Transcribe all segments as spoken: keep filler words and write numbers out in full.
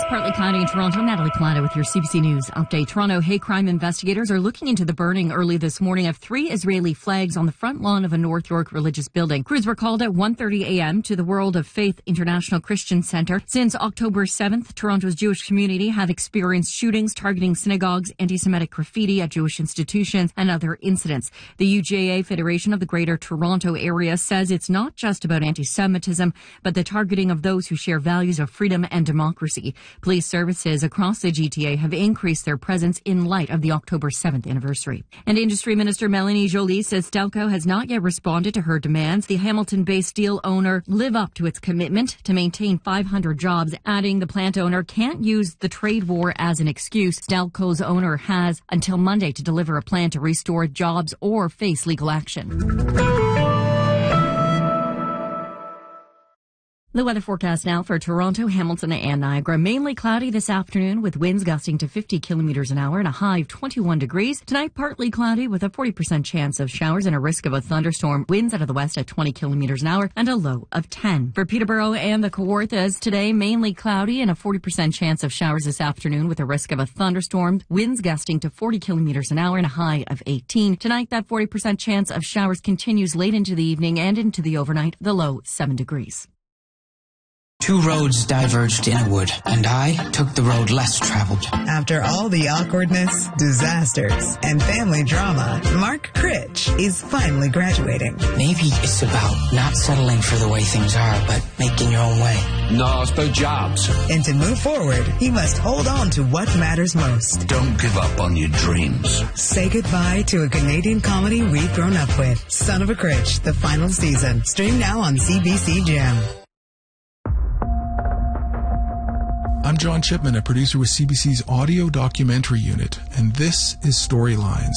partly cloudy in Toronto. Natalie Collada with your C B C News update. Toronto hate crime investigators are looking into the burning early this morning of three Israeli flags on the front lawn of a North York religious building. Crews were called at one thirty a.m. to the World of Faith International Christian Center. Since October seventh, Toronto's Jewish community have experienced shootings targeting synagogues, anti-Semitic graffiti at Jewish institutions, and other incidents. The U J A Federation of the Greater Toronto Area says it's not just about anti-Semitism, but the targeting of those who share values of freedom and democracy. Police services across the G T A have increased their presence in light of the October seventh anniversary. And Industry Minister Melanie Joly says Stelco has not yet responded to her demands. The Hamilton-based steel owner live up to its commitment to maintain five hundred jobs, adding the plant owner can't use the trade war as an excuse. Stelco's owner has until Monday to deliver a plan to restore jobs or face legal action. The weather forecast now for Toronto, Hamilton, and Niagara. Mainly cloudy this afternoon with winds gusting to fifty kilometers an hour and a high of twenty-one degrees. Tonight, partly cloudy with a forty percent chance of showers and a risk of a thunderstorm. Winds out of the west at twenty kilometers an hour and a low of ten. For Peterborough and the Kawarthas, today, mainly cloudy and a forty percent chance of showers this afternoon with a risk of a thunderstorm. Winds gusting to forty kilometers an hour and a high of eighteen. Tonight, that forty percent chance of showers continues late into the evening and into the overnight, the low seven degrees. Two roads diverged in a wood, and I took the road less traveled. After all the awkwardness, disasters, and family drama, Mark Critch is finally graduating. Maybe it's about not settling for the way things are, but making your own way. No, it's about jobs. And to move forward, he must hold on to what matters most. Don't give up on your dreams. Say goodbye to a Canadian comedy we've grown up with. Son of a Critch, the final season. Stream now on C B C Gem. I'm John Chipman, a producer with C B C's audio documentary unit, and this is Storylines.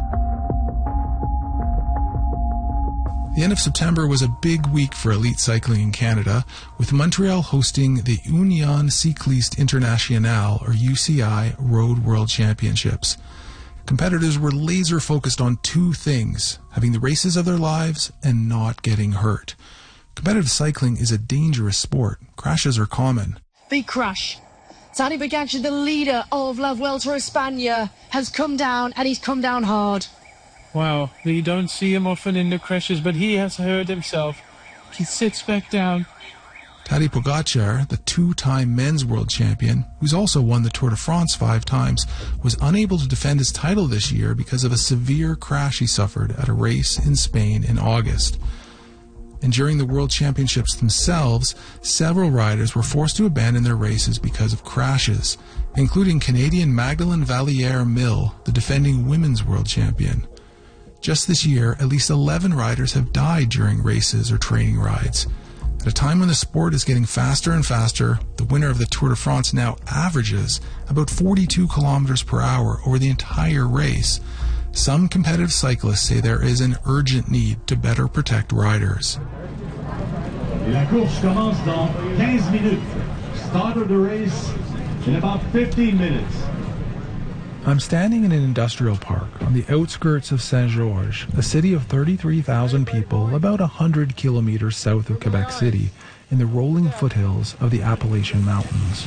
The end of September was a big week for elite cycling in Canada, with Montreal hosting the Union Cycliste Internationale, or U C I, Road World Championships. Competitors were laser focused on two things: having the races of their lives and not getting hurt. Competitive cycling is a dangerous sport. Crashes are common. Big crash. Tadej Pogacar, the leader of La Vuelta a España, has come down, and he's come down hard. Wow, we don't see him often in the crashes, but he has hurt himself. He sits back down. Tadej Pogacar, the two-time men's world champion, who's also won the Tour de France five times, was unable to defend his title this year because of a severe crash he suffered at a race in Spain in August. And during the World Championships themselves, several riders were forced to abandon their races because of crashes, including Canadian Magdalene Valliere-Mill, the defending women's world champion. Just this year, at least eleven riders have died during races or training rides. At a time when the sport is getting faster and faster, the winner of the Tour de France now averages about forty-two kilometers per hour over the entire race. Some competitive cyclists say there is an urgent need to better protect riders. La course commence dans quinze minutes. Start of the race in about fifteen minutes. I'm standing in an industrial park on the outskirts of Saint-Georges, a city of thirty-three thousand people about one hundred kilometers south of Quebec City, in the rolling foothills of the Appalachian Mountains.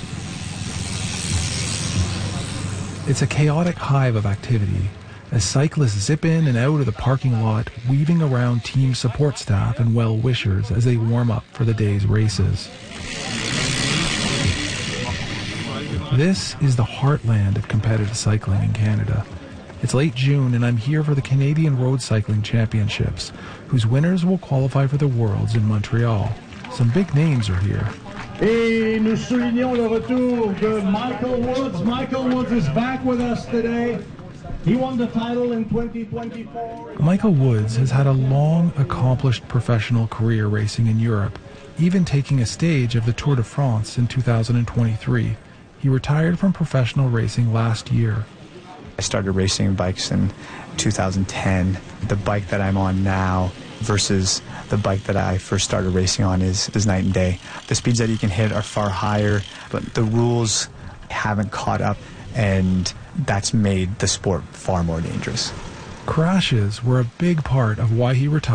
It's a chaotic hive of activity, as cyclists zip in and out of the parking lot, weaving around team support staff and well-wishers as they warm up for the day's races. This is the heartland of competitive cycling in Canada. It's late June and I'm here for the Canadian Road Cycling Championships, whose winners will qualify for the Worlds in Montreal. Some big names are here. Et nous soulignons le retour de Michael Woods. Michael Woods is back with us today. He won the title in twenty twenty-four. Michael Woods has had a long, accomplished professional career racing in Europe, even taking a stage of the Tour de France in two thousand twenty-three. He retired from professional racing last year. I started racing bikes in two thousand ten. The bike that I'm on now versus the bike that I first started racing on is, is night and day. The speeds that you can hit are far higher, but the rules haven't caught up, and that's made the sport far more dangerous. Crashes were a big part of why he retired.